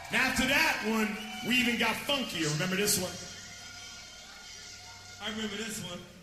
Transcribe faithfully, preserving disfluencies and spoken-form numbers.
And after that one, we even got funkier. Remember this one? I remember this one.